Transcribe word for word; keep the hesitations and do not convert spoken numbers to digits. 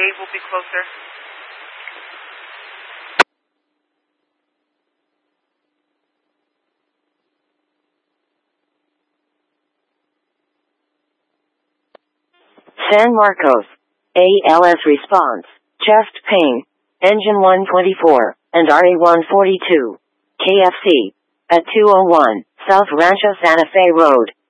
gate will be closer. San Marcos. A L S response. Chest pain. Engine one twenty-four, and R A one forty-two. K F C. At two oh one, South Rancho Santa Fe Road.